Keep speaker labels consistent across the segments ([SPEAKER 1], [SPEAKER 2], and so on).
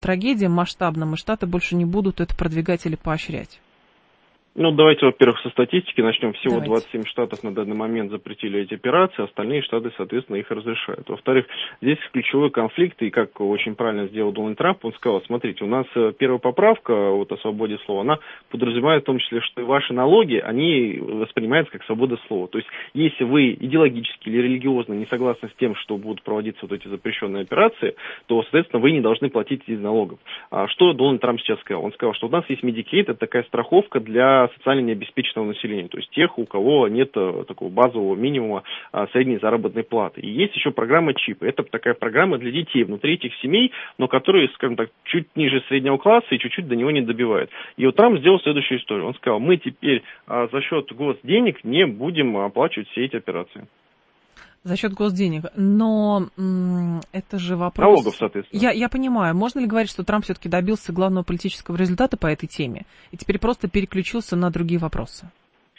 [SPEAKER 1] трагедиям масштабным, и Штаты больше не будут это продвигать или поощрять?
[SPEAKER 2] Ну, давайте, во-первых, со статистики начнем. Всего
[SPEAKER 1] Давайте.
[SPEAKER 2] 27 штатов на данный момент запретили эти операции, остальные штаты, соответственно, их разрешают. Во-вторых, здесь ключевой конфликт, и как очень правильно сделал Дональд Трамп, он сказал, смотрите, у нас первая поправка вот о свободе слова, она подразумевает в том числе, что и ваши налоги, они воспринимаются как свобода слова. То есть, если вы идеологически или религиозно не согласны с тем, что будут проводиться вот эти запрещенные операции, то, соответственно, вы не должны платить из налогов. А что Дональд Трамп сейчас сказал? Он сказал, что у нас есть Medicaid, это такая страховка для социально необеспеченного населения, то есть тех, у кого нет такого базового минимума средней заработной платы. И есть еще программа ЧИП. Это такая программа для детей внутри этих семей, но которые, скажем так, чуть ниже среднего класса и чуть-чуть до него не добивают. И вот Трамп сделал следующую историю. Он сказал, мы теперь за счет госденег не будем оплачивать все эти операции.
[SPEAKER 1] За счет госденег. Но это же вопрос...
[SPEAKER 2] Налогов, соответственно.
[SPEAKER 1] Я понимаю. Можно ли говорить, что Трамп все-таки добился главного политического результата по этой теме и теперь просто переключился на другие вопросы?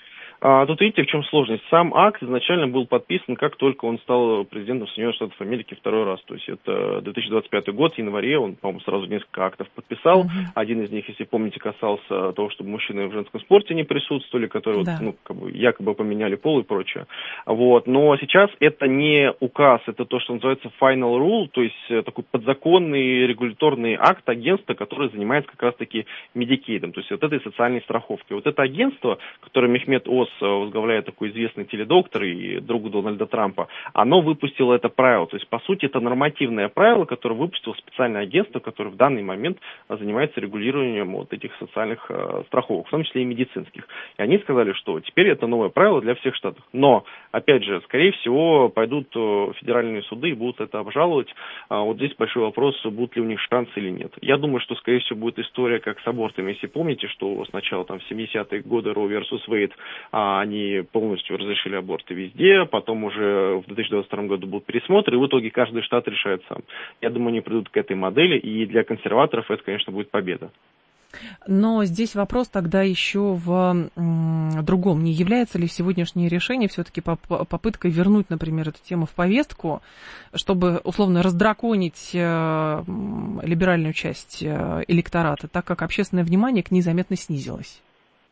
[SPEAKER 2] Тут видите, в чем сложность. Сам акт изначально был подписан, как только он стал президентом Соединенных Штатов Америки второй раз. То есть это 2025 год, в январе он, по-моему, сразу несколько актов подписал. Один из них, если помните, касался того, чтобы мужчины в женском спорте не присутствовали, которые якобы поменяли пол и прочее. Вот. Но сейчас это не указ, это то, что называется final rule, то есть такой подзаконный регуляторный акт агентства, которое занимается как раз-таки Medicaid, то есть вот этой социальной страховкой. Вот это агентство, которое Мехмед Оз возглавляет, такой известный теледоктор и друг Дональда Трампа, оно выпустило это правило. То есть, по сути, это нормативное правило, которое выпустило специальное агентство, которое в данный момент занимается регулированием вот этих социальных страховок, в том числе и медицинских. И они сказали, что теперь это новое правило для всех штатов. Но, опять же, скорее всего, пойдут федеральные суды и будут это обжаловать. Вот здесь большой вопрос, будут ли у них шансы или нет. Я думаю, что, скорее всего, будет история как с абортами. Если помните, что сначала там в 70-е годы Roe versus Wade они полностью разрешили аборты везде, потом уже в 2022 году был пересмотр, и в итоге каждый штат решает сам. Я думаю, они придут к этой модели, и для консерваторов это, конечно, будет победа.
[SPEAKER 1] Но здесь вопрос тогда еще в другом. Не является ли сегодняшнее решение все-таки попыткой вернуть, например, эту тему в повестку, чтобы, условно, раздраконить либеральную часть электората, так как общественное внимание к ней заметно снизилось?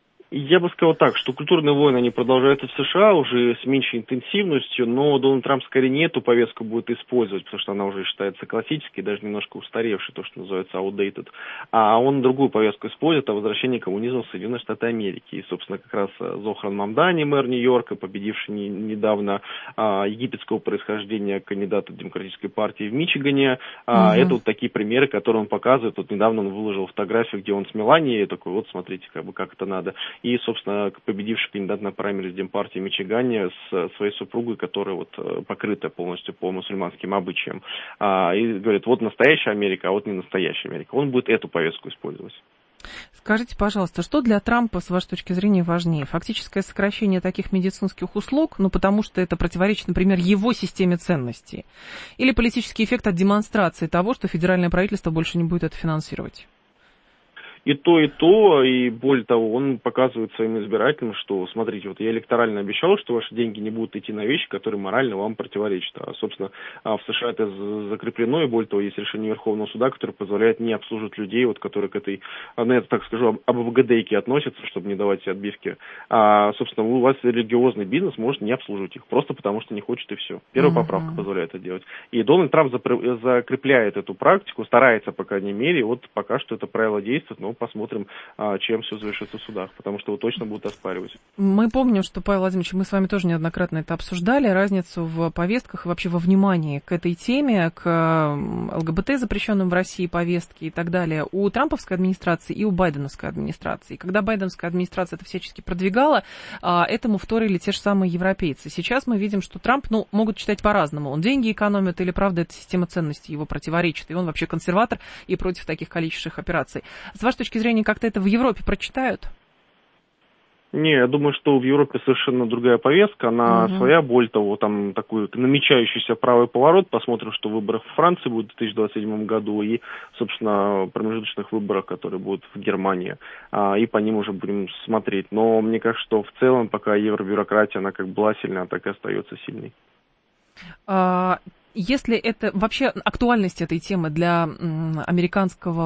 [SPEAKER 2] Я бы сказал так, что культурные войны, они продолжаются в США уже с меньшей интенсивностью, но Дональд Трамп скорее не эту повестку будет использовать, потому что она уже считается классической, даже немножко устаревшей, то, что называется outdated. А он другую повестку использует, о возвращении коммунизма в Соединенные Штаты Америки. И, собственно, как раз Зохран Мамдани, мэр Нью-Йорка, победивший недавно египетского происхождения кандидата Демократической партии в Мичигане, это вот такие примеры, которые он показывает. Вот недавно он выложил фотографию, где он с Меланией, такой, вот смотрите, как это надо. И, собственно, победивший кандидат на праймериз Демпартии в Мичигане с своей супругой, которая вот покрыта полностью по мусульманским обычаям. И говорит, вот настоящая Америка, а вот не настоящая Америка. Он будет эту повестку использовать.
[SPEAKER 1] Скажите, пожалуйста, что для Трампа, с вашей точки зрения, важнее? Фактическое сокращение таких медицинских услуг, потому что это противоречит, например, его системе ценностей? Или политический эффект от демонстрации того, что федеральное правительство больше не будет это финансировать?
[SPEAKER 2] И, и более того, он показывает своим избирателям, что, смотрите, вот я электорально обещал, что ваши деньги не будут идти на вещи, которые морально вам противоречат. А, собственно, в США это закреплено, и более того, есть решение Верховного суда, которое позволяет не обслуживать людей, вот, которые к этой, я так скажу, ОБГДейке относятся, чтобы не давать отбивки. Собственно, у вас религиозный бизнес может не обслуживать их, просто потому что не хочет, и все. Первая поправка позволяет это делать. И Дональд Трамп закрепляет эту практику, старается, по крайней мере, вот пока что это правило действует, но посмотрим, чем все завершится в судах, потому что его точно будут оспаривать.
[SPEAKER 1] Мы помним, что, Павел Владимирович, мы с вами тоже неоднократно это обсуждали, разницу в повестках и вообще во внимании к этой теме, к ЛГБТ, запрещенным в России повестке и так далее, у трамповской администрации и у байденовской администрации. И когда байденовская администрация это всячески продвигала, этому вторили те же самые европейцы. Сейчас мы видим, что Трамп, могут читать по-разному. Он деньги экономит или, правда, эта система ценностей его противоречит, и он вообще консерватор и против таких количественных операций. С вашей точки зрения, как-то это в Европе прочитают?
[SPEAKER 2] Не, я думаю, что в Европе совершенно другая повестка, она своя, более того, там такой намечающийся правый поворот, посмотрим, что в выборах в Франции будет в 2027 году и, собственно, промежуточных выборах, которые будут в Германии, и по ним уже будем смотреть. Но мне кажется, что в целом пока евробюрократия, она как была сильна, так и остается сильной.
[SPEAKER 1] Если это вообще актуальность этой темы для американского